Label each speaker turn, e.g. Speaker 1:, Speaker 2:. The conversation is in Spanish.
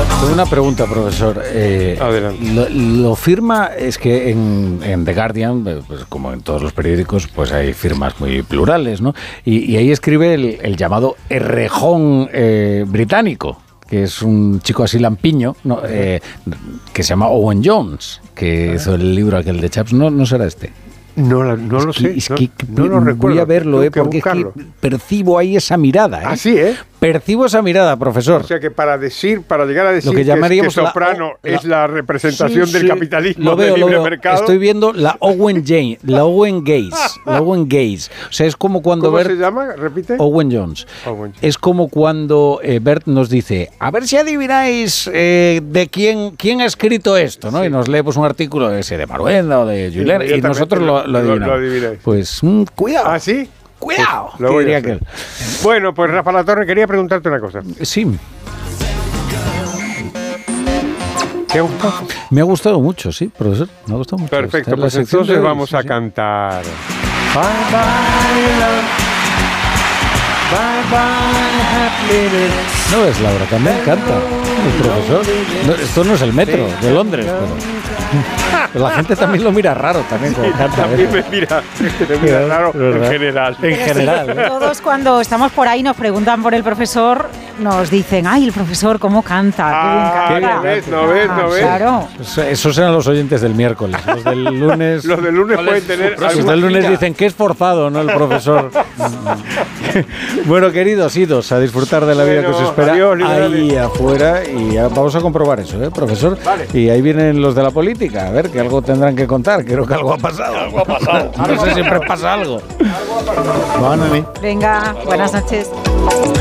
Speaker 1: Tengo una pregunta, profesor.
Speaker 2: Adelante.
Speaker 1: Lo firma, es que en The Guardian, pues como en todos los periódicos, pues hay firmas muy plurales, ¿no? Y ahí escribe el llamado Errejón británico, que es un chico así lampiño, ¿no? Que se llama Owen Jones, que hizo el libro aquel de Chaps. ¿No será este?
Speaker 2: No lo sé.
Speaker 1: Es que
Speaker 2: no lo recuerdo.
Speaker 1: Voy a verlo, porque es que percibo ahí esa mirada.
Speaker 2: Así,
Speaker 1: Percibo esa mirada, profesor.
Speaker 2: O sea que para llegar a decir
Speaker 1: lo que llamaríamos
Speaker 2: que Soprano es la representación del capitalismo del libre mercado.
Speaker 1: Estoy viendo la Owen Gaze. O sea, es como cuando
Speaker 2: ¿Cómo se llama? Repite.
Speaker 1: Owen Jones. Es como cuando Bert nos dice, a ver si adivináis de quién ha escrito esto, ¿no? Sí. Y nos leemos un artículo ese de Maruenda o de Julen, y nosotros lo adivinamos. Pues cuidado.
Speaker 2: ¿Ah, sí?
Speaker 1: ¡Cuidado!
Speaker 2: Pues lo diría aquel. Bueno, pues Rafa Latorre, quería preguntarte una cosa.
Speaker 1: Sí.
Speaker 2: ¿Te ha gustado?
Speaker 1: Me ha gustado mucho, sí, profesor. Me ha gustado mucho.
Speaker 2: Perfecto, pues entonces vamos a cantar. Bye bye love. Bye bye happiness.
Speaker 1: No es Laura, también canta el profesor. No, esto no es el metro de Londres, pero la gente también lo mira raro también cuando canta.
Speaker 2: También me mira raro en general.
Speaker 1: En general.
Speaker 3: Todos cuando estamos por ahí nos preguntan por el profesor, nos dicen, ay, el profesor cómo canta, qué bien canta.
Speaker 2: ¿No ves?
Speaker 3: Claro.
Speaker 1: Esos eran los oyentes del miércoles. Los del lunes.
Speaker 2: Los del lunes pueden tener.
Speaker 1: Los del lunes dicen que es forzado, ¿no? El profesor. Bueno, queridos idos, a disfrutar de la vida que os espera ahí afuera. Y vamos a comprobar eso, profesor?
Speaker 2: Vale.
Speaker 1: Y ahí vienen los de la política. A ver, que algo tendrán que contar. Creo que algo ha pasado. No sé, siempre pasa algo.
Speaker 3: Venga, buenas noches.